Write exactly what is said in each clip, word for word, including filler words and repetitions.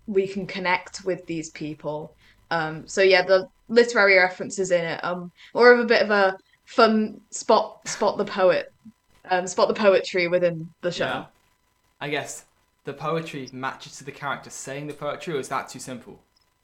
we can connect with these people. Um, so yeah, the literary references in it, um, more of a bit of a fun spot spot the poet, um, spot the poetry within the Yeah. show. I guess the poetry matches to the character saying the poetry, or is that too simple?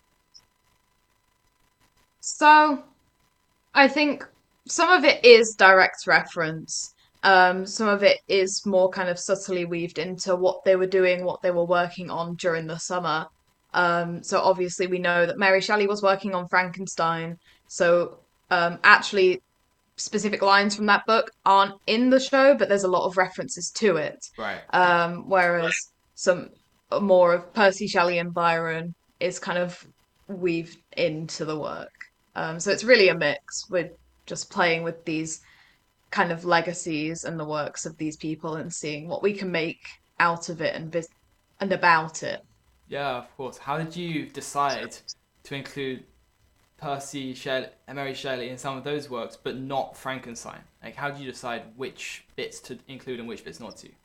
So I think some of it is direct reference. Um, some of it is more kind of subtly weaved into what they were doing, what they were working on during the summer. Um, so obviously we know that Mary Shelley was working on Frankenstein. So um, actually specific lines from that book aren't in the show, but there's a lot of references to it. Right. Um, whereas some more of Percy Shelley and Byron is kind of weaved into the work. Um, so it's really a mix with just playing with these kind of legacies and the works of these people and seeing what we can make out of it and vis- and about it. Yeah, of course. How did you decide to include Percy Shelley, Mary Shelley in some of those works, but not Frankenstein? Like, how did you decide which bits to include and which bits not to?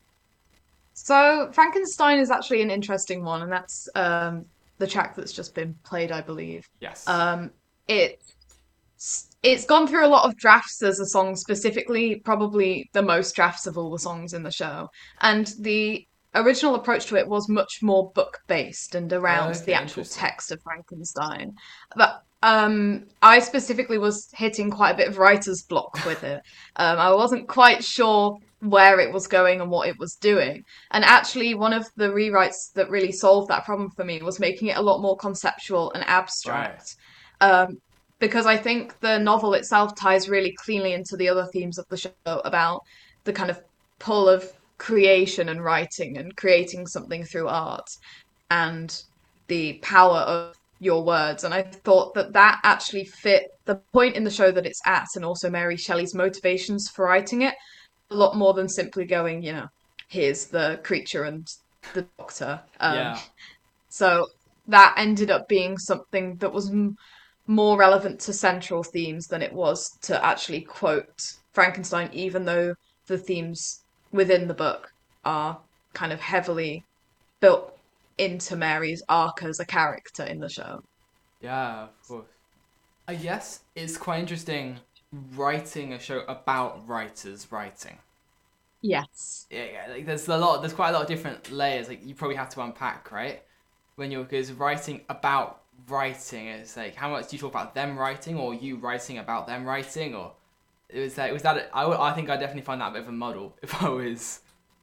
So Frankenstein is actually an interesting one, and that's um, the track that's just been played, I believe. Yes. Um, it it's gone through a lot of drafts as a song, specifically, probably the most drafts of all the songs in the show. And the original approach to it was much more book based and around the Okay, actual interesting. text of Frankenstein. But um, I specifically was hitting quite a bit of writer's block with it. Um, I wasn't quite sure where it was going and what it was doing. And actually, one of the rewrites that really solved that problem for me was making it a lot more conceptual and Right. abstract. Um, because I think the novel itself ties really cleanly into the other themes of the show about the kind of pull of creation and writing and creating something through art and the power of your words. And I thought that that actually fit the point in the show that it's at and also Mary Shelley's motivations for writing it a lot more than simply going, you know, here's the creature and the doctor. Um, Yeah. so that ended up being something that was m- more relevant to central themes than it was to actually quote Frankenstein, even though the themes within the book are kind of heavily built into Mary's arc as a character in the show. Yeah, of course. I guess it's quite interesting writing a show about writers writing. Yes. Yeah, yeah, like there's a lot, there's quite a lot of different layers. Like you probably have to unpack, right? When you're because writing about writing, it's like how much do you talk about them writing, or you writing about them writing, or it was like was that I would- I think I definitely find that a bit of a muddle if I was.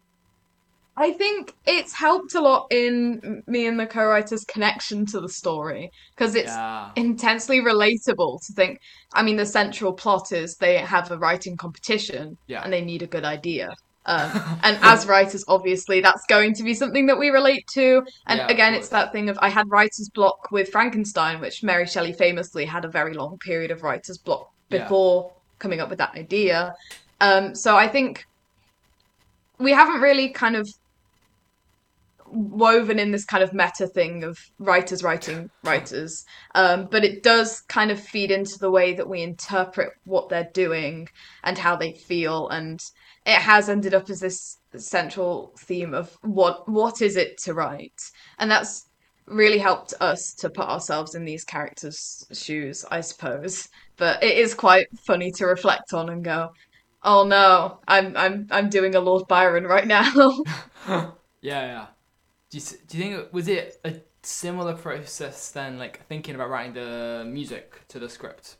I think it's helped a lot in me and the co-writer's connection to the story because it's Yeah, intensely relatable to think. I mean, the central plot is they have a writing competition yeah, and they need a good idea. Um, and as writers, obviously, that's going to be something that we relate to. And yeah, of again, it's course. that thing of I had writer's block with Frankenstein, which Mary Shelley famously had a very long period of writer's block Yeah, before coming up with that idea. Um, so I think we haven't really kind of woven in this kind of meta thing of writers writing writers. Um, but it does kind of feed into the way that we interpret what they're doing and how they feel. And it has ended up as this central theme of what what is it to write? And that's really helped us to put ourselves in these characters' shoes, I suppose. But it is quite funny to reflect on and go, oh no, I'm I'm I'm doing a Lord Byron right now. yeah, yeah. Do you, do you think was it a similar process then, like thinking about writing the music to the script?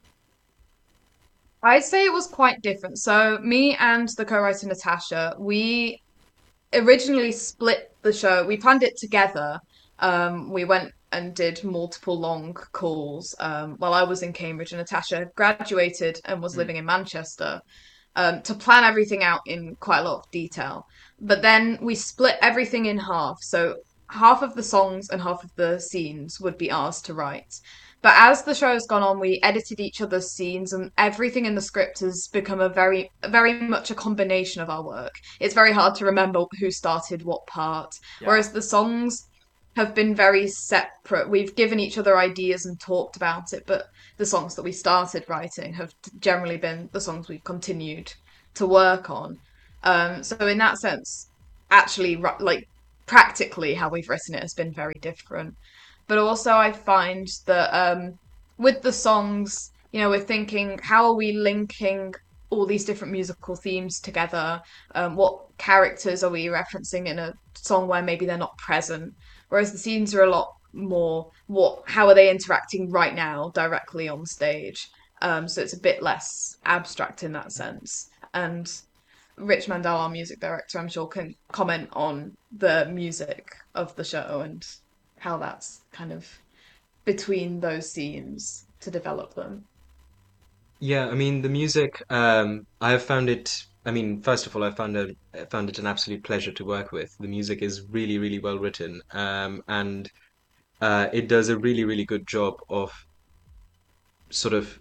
I'd say it was quite different. So me and the co-writer Natasha, we originally split the show. We planned it together. Um, we went and did multiple long calls um, while I was in Cambridge and Natasha graduated and was Hmm. living in Manchester um, to plan everything out in quite a lot of detail. But then we split everything in half. So half of the songs and half of the scenes would be ours to write. But as the show has gone on, we edited each other's scenes, and everything in the script has become a very, very much a combination of our work. It's very hard to remember who started what part, Yeah, whereas the songs have been very separate. We've given each other ideas and talked about it, but the songs that we started writing have generally been the songs we've continued to work on. Um, so in that sense, actually, like practically how we've written it has been very different. But also, I find that um, with the songs, you know, we're thinking, how are we linking all these different musical themes together? Um, what characters are we referencing in a song where maybe they're not present? Whereas the scenes are a lot more, what, how are they interacting right now directly on stage? Um, so it's a bit less abstract in that sense. And Rich Mandel, our music director, I'm sure can comment on the music of the show and how that's kind of between those scenes to develop them. Yeah, I mean the music. Um, I have found it. I mean, first of all, I found it found it an absolute pleasure to work with. The music is really, really well written, um, and uh, it does a really, really good job of sort of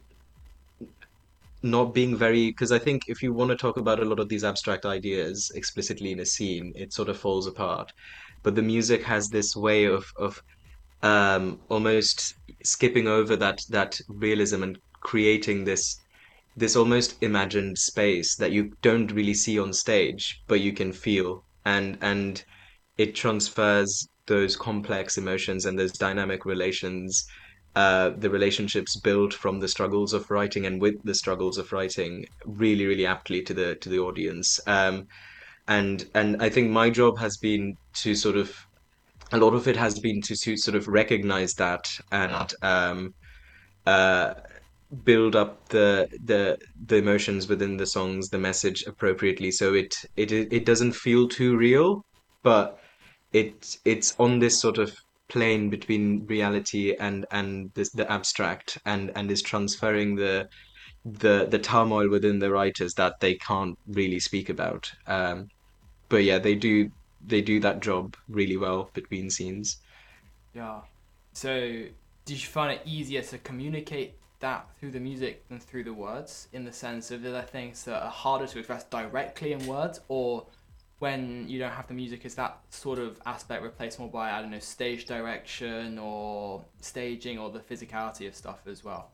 not being very. Because I think if you want to talk about a lot of these abstract ideas explicitly in a scene, it sort of falls apart. But the music has this way of of um, almost skipping over that that realism and creating this this almost imagined space that you don't really see on stage, but you can feel, and and it transfers those complex emotions and those dynamic relations, uh, the relationships built from the struggles of writing and with the struggles of writing, really, really aptly to the to the audience. Um, and and I think my job has been to sort of a lot of it has been to, to sort of recognize that and um, uh, build up the the the emotions within the songs, the message appropriately, so it it it doesn't feel too real, but it it's on this sort of plane between reality and and this the abstract and and is transferring the the the turmoil within the writers that they can't really speak about. Um, but yeah, they do they do that job really well between scenes. Yeah. So, did you find it easier to communicate that through the music than through the words? In the sense of, are there things that are harder to express directly in words, or when you don't have the music, is that sort of aspect replaced more by, I don't know, stage direction or staging or the physicality of stuff as well?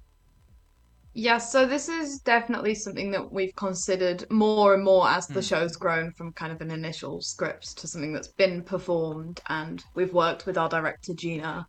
Yeah, so this is definitely something that we've considered more and more as the Hmm. show's grown from kind of an initial script to something that's been performed, and we've worked with our director Gina.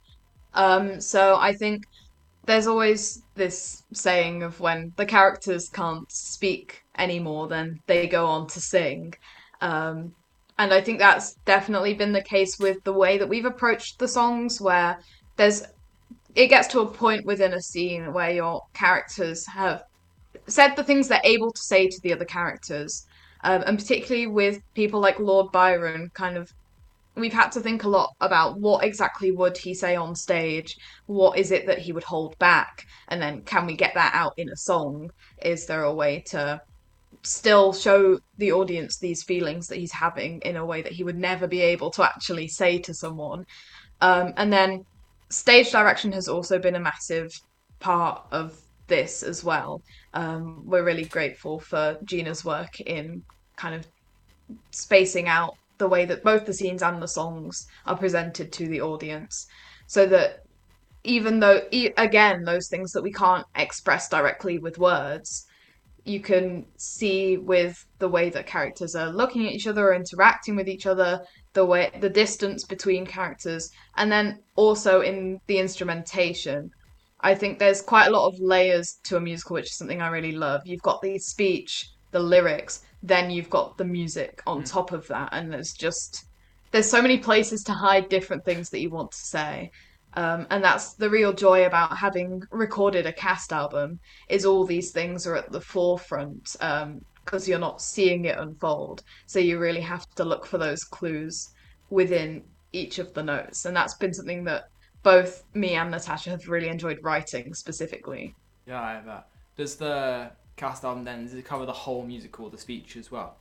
Um, so I think there's always this saying of when the characters can't speak anymore, then they go on to sing. Um, and I think that's definitely been the case with the way that we've approached the songs, where there's it gets to a point within a scene where your characters have said the things they're able to say to the other characters. Um, and particularly with people like Lord Byron, kind of we've had to think a lot about what exactly would he say on stage, what is it that he would hold back, and then can we get that out in a song? Is there a way to still show the audience these feelings that he's having in a way that he would never be able to actually say to someone? Um, and then stage direction has also been a massive part of this as well. Um, we're really grateful for Gina's work in kind of spacing out the way that both the scenes and the songs are presented to the audience so that even though e- again those things that we can't express directly with words, you can see with the way that characters are looking at each other or interacting with each other, the way the distance between characters, and then also in the instrumentation. I think there's quite a lot of layers to a musical, which is something I really love. You've got the speech, the lyrics, then you've got the music on Hmm. top of that, and there's just there's so many places to hide different things that you want to say. Um, and that's the real joy about having recorded a cast album, is all these things are at the forefront, um, because you're not seeing it unfold. So you really have to look for those clues within each of the notes. And that's been something that both me and Natasha have really enjoyed writing specifically. Yeah, I bet. Does the cast album then, does it cover the whole musical, the speech as well?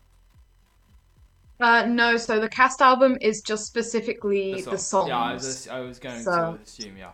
Uh, no, so the cast album is just The specifically the songs. Yeah, I songs. was I was going to So assume, yeah.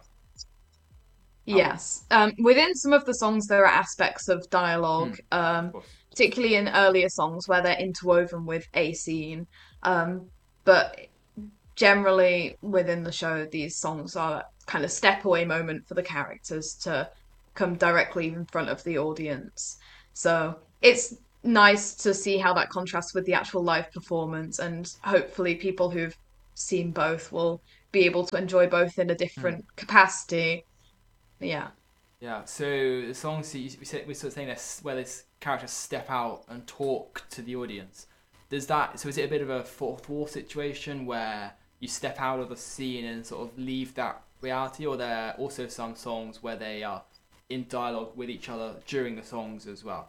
Oh, yes. Um, within some of the songs, there are aspects of hmm, dialogue, of um, course. particularly in earlier songs where they're interwoven with a scene. Um, but generally, within the show, these songs are kind of step away moment for the characters to come directly in front of the audience. So it's nice to see how that contrasts with the actual live performance, and hopefully, people who've seen both will be able to enjoy both in a Hmm. different capacity. Yeah. Yeah. So the songs that you, we said, we're sort of saying this where this characters step out and talk to the audience. Does that? So is it a bit of a fourth wall situation where you step out of the scene and sort of leave that reality, or there are also some songs where they are in dialogue with each other during the songs as well?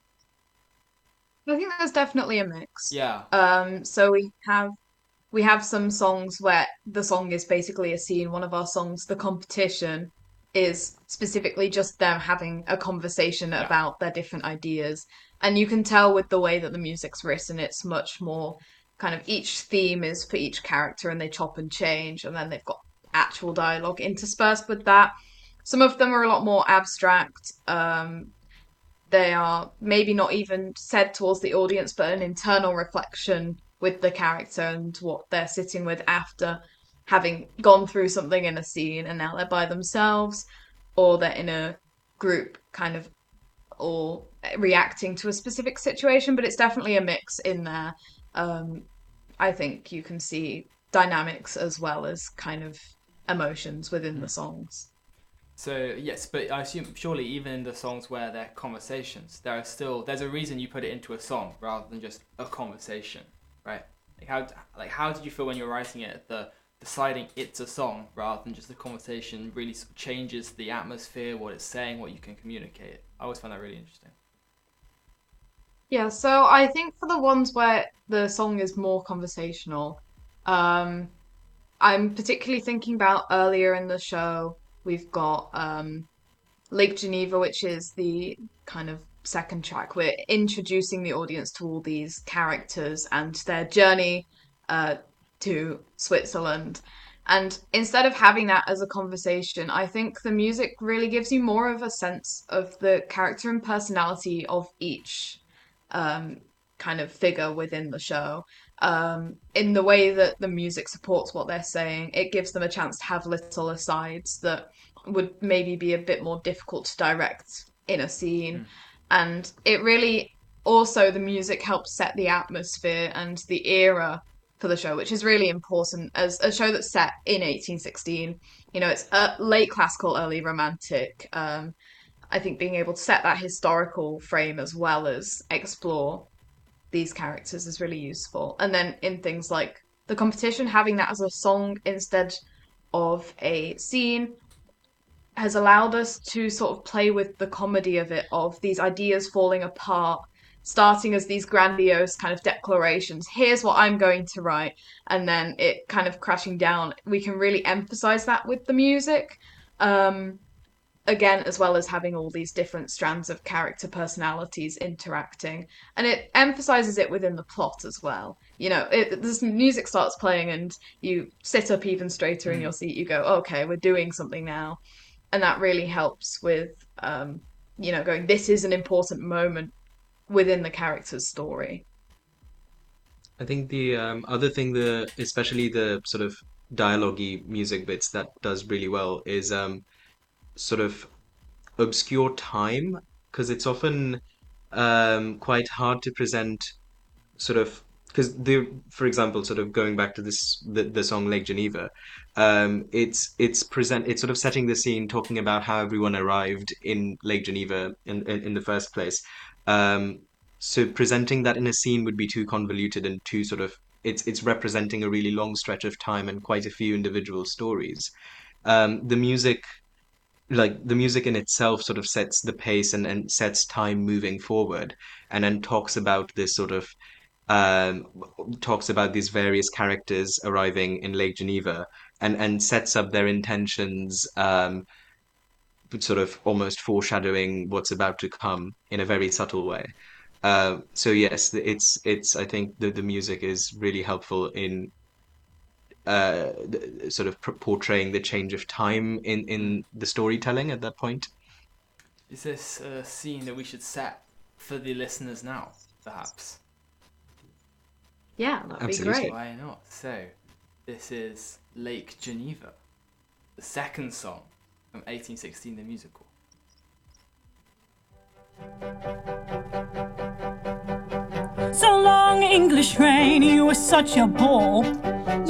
I think there's definitely a mix. Yeah. Um, so we have we have some songs where the song is basically a scene. One of our songs, The Competition, is specifically just them having a conversation Yeah. about their different ideas. And you can tell with the way that the music's written, it's much more kind of each theme is for each character and they chop and change, and then they've got actual dialogue interspersed with that. Some of them are a lot more abstract. Um, they are maybe not even said towards the audience, but an internal reflection with the character and what they're sitting with after having gone through something in a scene and now they're by themselves or they're in a group kind of or reacting to a specific situation. But it's definitely a mix in there. Um, I think you can see dynamics as well as kind of emotions within the Hmm. songs. So yes, but I assume surely even in the songs where they're conversations, there are still there's a reason you put it into a song rather than just a conversation, right? Like how like how did you feel when you were writing it? The deciding it's a song rather than just a conversation really sort of changes the atmosphere, what it's saying, what you can communicate. I always find that really interesting. Yeah, so I think for the ones where the song is more conversational, um, I'm particularly thinking about earlier in the show, we've got um, Lake Geneva, which is the kind of second track. We're introducing the audience to all these characters and their journey uh, to Switzerland. And instead of having that as a conversation, I think the music really gives you more of a sense of the character and personality of each um, kind of figure within the show. Um, in the way that the music supports what they're saying, it gives them a chance to have little asides that would maybe be a bit more difficult to direct in a scene. Mm. And it really also the music helps set the atmosphere and the era for the show, which is really important as a show that's set in eighteen sixteen. You know, it's a late classical, early romantic. Um, I think being able to set that historical frame as well as explore these characters is really useful. And then in things like the competition, having that as a song instead of a scene has allowed us to sort of play with the comedy of it, of these ideas falling apart, starting as these grandiose kind of declarations. Here's what I'm going to write, and then it kind of crashing down. We can really emphasize that with the music. Um, again, as well as having all these different strands of character personalities interacting. And it emphasizes it within the plot as well. You know, it, this music starts playing and you sit up even straighter in Mm. your seat. You go, okay, we're doing something now. And that really helps with, um, you know, going, this is an important moment within the character's story. I think the um, other thing, the especially the sort of dialogue-y music bits that does really well is um, sort of obscure time, because it's often um, quite hard to present sort of because the for example sort of going back to this the, the song Lake Geneva, um it's it's present it's sort of setting the scene, talking about how everyone arrived in Lake Geneva in in, in the first place. um so presenting that in a scene would be too convoluted and too sort of it's it's representing a really long stretch of time and quite a few individual stories. Um the music, like the music in itself, sort of sets the pace and, and sets time moving forward, and then talks about this sort of um, talks about these various characters arriving in Lake Geneva, and, and sets up their intentions, um, sort of almost foreshadowing what's about to come in a very subtle way. Uh, so yes, it's it's I think the, the music is really helpful in uh, sort of portraying the change of time in, Mm. in the storytelling at that point. Is this a scene that we should set for the listeners now, perhaps? Yeah, that'd be Absolutely. great. Why not? So, this is Lake Geneva, the second song from eighteen sixteen, the musical. So long, English rain, you were such a bore.